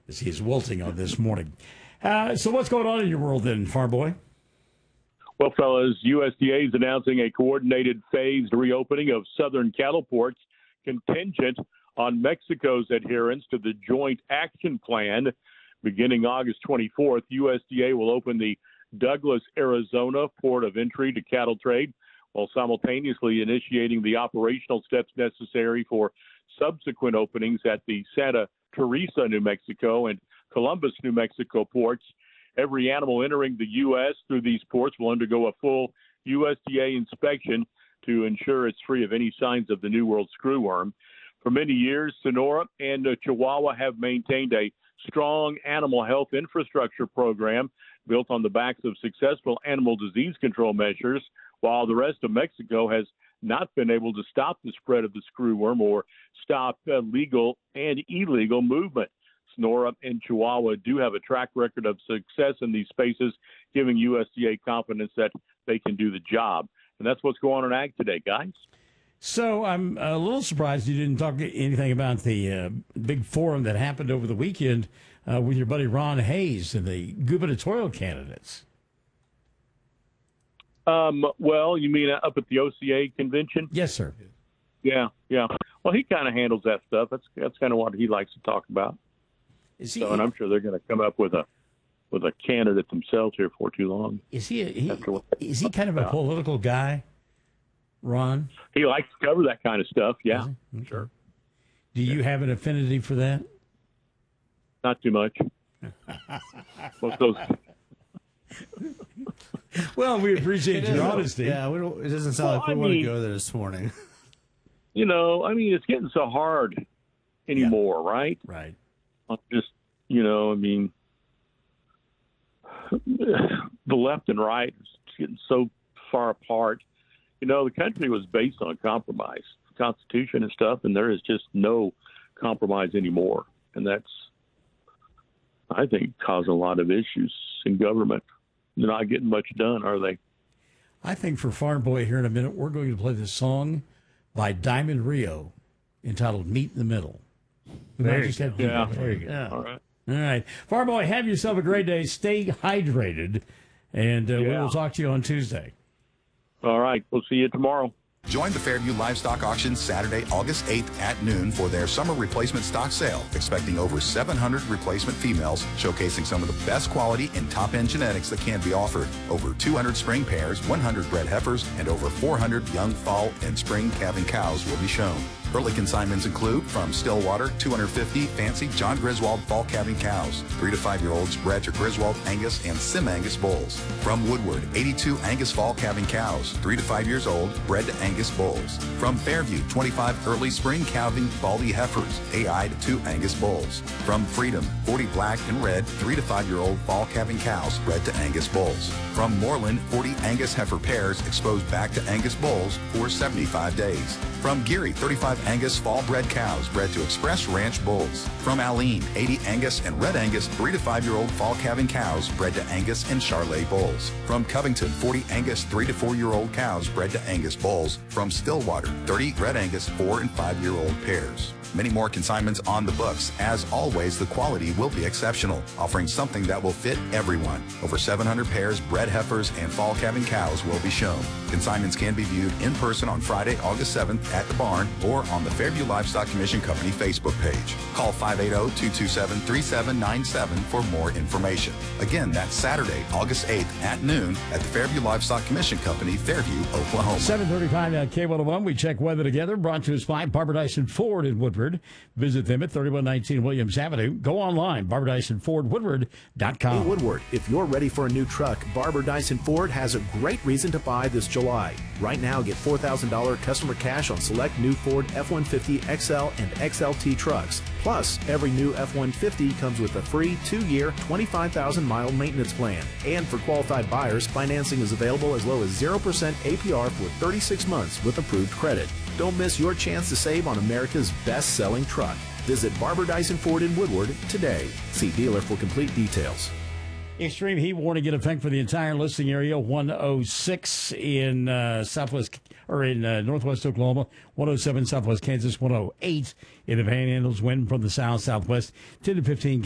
as he is wilting on this morning. So what's going on in your world then, Farm Boy? Well, fellas, USDA is announcing a coordinated phased reopening of southern cattle ports contingent on Mexico's adherence to the Joint Action Plan. Beginning August 24th, USDA will open the Douglas, Arizona port of entry to cattle trade while simultaneously initiating the operational steps necessary for subsequent openings at the Santa Teresa, New Mexico, and Columbus, New Mexico ports. Every animal entering the U.S. through these ports will undergo a full USDA inspection to ensure it's free of any signs of the New World screwworm. For many years, Sonora and Chihuahua have maintained a strong animal health infrastructure program built on the backs of successful animal disease control measures, while the rest of Mexico has not been able to stop the spread of the screwworm or stop legal and illegal movement. Sonora and Chihuahua do have a track record of success in these spaces, giving USDA confidence that they can do the job. And that's what's going on in ag today, guys. So I'm a little surprised you didn't talk anything about the big forum that happened over the weekend with your buddy Ron Hayes and the gubernatorial candidates. Well, you mean up at the OCA convention? Yes, sir. Yeah. Well, he kind of handles that stuff. That's kind of what he likes to talk about. And I'm sure they're going to come up with a candidate themselves here for too long. Is he kind of a political guy, Ron? He likes to cover that kind of stuff. Yeah, okay. Sure. Do you have an affinity for that? Not too much. Most those. Well, we appreciate your honesty. Yeah, it doesn't sound like we want to go there this morning. It's getting so hard anymore, right? Right. Just, the left and right is getting so far apart. The country was based on compromise, the Constitution and stuff, and there is just no compromise anymore. And that's, I think, causing a lot of issues in government. They're not getting much done, are they? I think for Farm Boy here in a minute, we're going to play this song by Diamond Rio entitled Meet in the Middle. There you go. There you go. Yeah. All right. Farm Boy, have yourself a great day. Stay hydrated, and we'll talk to you on Tuesday. All right. We'll see you tomorrow. Join the Fairview Livestock Auction Saturday, August 8th at noon for their summer replacement stock sale, expecting over 700 replacement females, showcasing some of the best quality and top-end genetics that can be offered. Over 200 spring pairs, 100 bred heifers, and over 400 young fall and spring calving cows will be shown. Early consignments include from Stillwater, 250 fancy John Griswold fall calving cows, 3 to 5-year-olds bred to Griswold Angus and Sim Angus bulls. From Woodward, 82 Angus fall calving cows, 3 to 5 years old, bred to Angus bulls. From Fairview, 25 early spring calving baldy heifers, AI'd to Angus bulls. From Freedom, 40 black and red, 3 to 5-year-old fall calving cows, bred to Angus bulls. From Moreland, 40 Angus heifer pairs exposed back to Angus bulls for 75 days. From Geary, 35 Angus fall bred cows bred to Express Ranch bulls. From Alene, 80 Angus and Red Angus 3 to 5-year-old fall calving cows bred to Angus and Charolais bulls. From Covington, 40 Angus 3 to 4-year-old cows bred to Angus bulls. From Stillwater, 30 Red Angus 4 and 5-year-old pairs. Many more consignments on the books. As always, the quality will be exceptional, offering something that will fit everyone. Over 700 pairs, bred heifers, and fall calving cows will be shown. Consignments can be viewed in person on Friday, August 7th at the barn or on the Fairview Livestock Commission Company Facebook page. Call 580-227-3797 for more information. Again, that's Saturday, August 8th at noon at the Fairview Livestock Commission Company, Fairview, Oklahoma. 7:35 at K101. We check weather together. Brought to us by Barbara Dyson Ford in Woodward. Visit them at 3119 Williams Avenue. Go online, BarbaraDysonFordWoodward.com. Hey, Woodward, if you're ready for a new truck, Barbara Dyson Ford has a great reason to buy this July. Right now, get $4,000 customer cash on select new Ford F-150 XL and XLT trucks. Plus, every new F-150 comes with a free 2-year, 25,000-mile maintenance plan. And for qualified buyers, financing is available as low as 0% APR for 36 months with approved credit. Don't miss your chance to save on America's best-selling truck. Visit Barbara Dyson Ford in Woodward today. See dealer for complete details. Extreme heat warning in effect for the entire listing area. 106 in southwest or in northwest Oklahoma, 107 southwest Kansas, 108 in the Panhandles. Wind from the south southwest, 10 to 15.